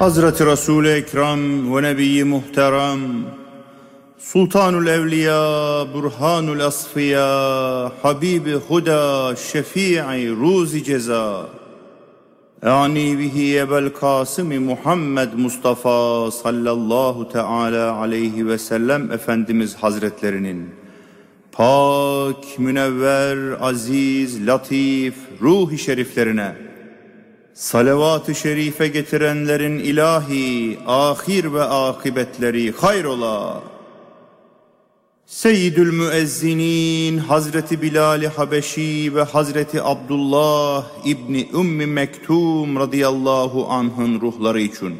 Hazreti Resul-i Ekrem ve Nebi-i Muhterem, Sultanul Evliya, Burhanul Asfiya, Habibi Huda, Şefii Ruzi Ceza, yani bihi Ebel Kasım-i Muhammed Mustafa sallallahu teala aleyhi ve sellem Efendimiz Hazretlerinin pak, münevver, aziz, latif, ruh-i şeriflerine salavat-ı şerife getirenlerin ilahi, ahir ve akıbetleri hayrola. Seyyidül Müezzinin Hazreti Bilal-i Habeşi ve Hazreti Abdullah İbni Ümmi Mektum radıyallahu anh'ın ruhları için,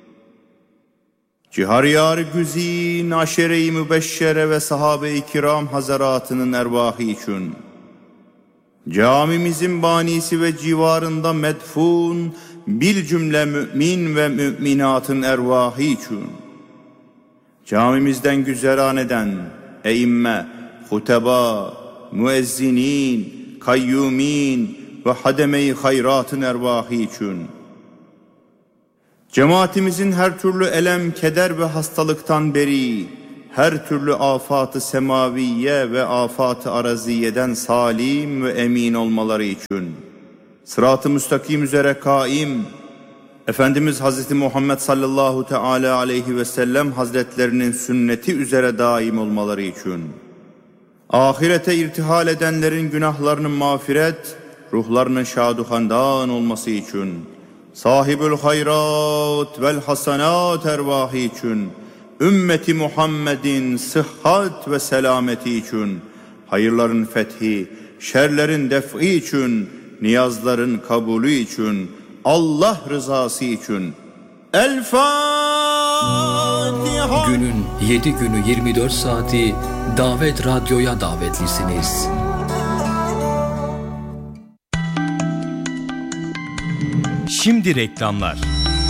Ciharyar Güzin, Aşere-i Mübeşşere ve Sahabe-i Kiram Hazaratının ervahı için, camimizin banisi ve civarında medfun bil cümle mümin ve müminatın ervahı için, camimizden güzeran eden eimme, huteba, müezzinin, kayyumin ve hademe-i hayratın ervahı için, cemaatimizin her türlü elem, keder ve hastalıktan beri, her türlü afat-ı semaviye ve afat-ı araziyeden salim ve emin olmaları için, sırat-ı müstakim üzere kaim, Efendimiz Hazreti Muhammed sallallahu teala aleyhi ve sellem Hazretlerinin sünneti üzere daim olmaları için, ahirete irtihal edenlerin günahlarının mağfiret, ruhlarının şaduhandan olması için, sahibül hayrat vel hasanat ervahı için, ümmeti Muhammed'in sıhhat ve selameti için, hayırların fethi, şerlerin def'i için, niyazların kabulü için, Allah rızası için. El Fatiha. Günün 7 günü 24 saati Davet Radyo'ya davetlisiniz. Şimdi reklamlar.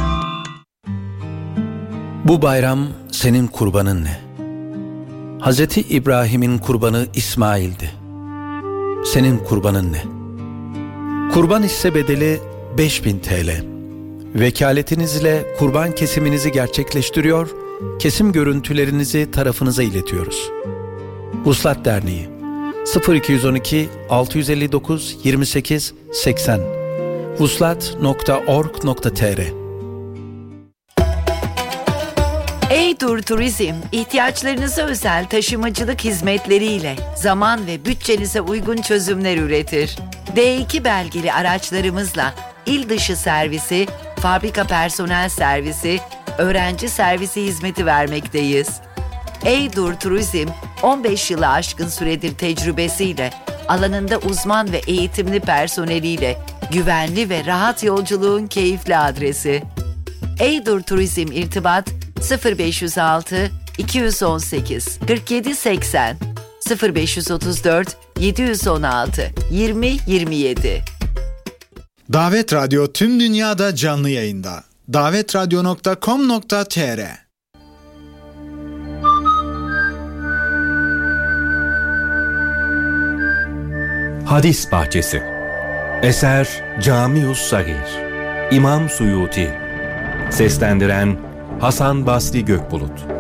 Bu bayram senin kurbanın ne? Hazreti İbrahim'in kurbanı İsmail'di. Senin kurbanın ne? Kurban hisse bedeli 5000 TL. Vekaletinizle kurban kesiminizi gerçekleştiriyor, kesim görüntülerinizi tarafınıza iletiyoruz. Vuslat Derneği 0212 659 28 80 vuslat.org.tr. Eydur Turizm, ihtiyaçlarınıza özel taşımacılık hizmetleriyle zaman ve bütçenize uygun çözümler üretir. D2 belgeli araçlarımızla il dışı servisi, fabrika personel servisi, öğrenci servisi hizmeti vermekteyiz. Eydur Turizm, 15 yılı aşkın süredir tecrübesiyle, alanında uzman ve eğitimli personeliyle güvenli ve rahat yolculuğun keyifli adresi. Eydur Turizm irtibat 0506 218 47 80 0534 716 20 27. Davet Radyo tüm dünyada canlı yayında. davetradyo.com.tr. Hadis Bahçesi. Eser Camius Sagir. İmam Suyuti. Seslendiren Hasan Basri Gökbulut.